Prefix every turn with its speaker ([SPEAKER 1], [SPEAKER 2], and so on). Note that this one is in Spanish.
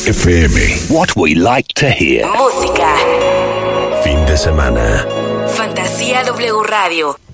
[SPEAKER 1] FM.
[SPEAKER 2] What we like to hear.
[SPEAKER 3] Música.
[SPEAKER 1] Fin de semana.
[SPEAKER 3] Fantasía W Radio.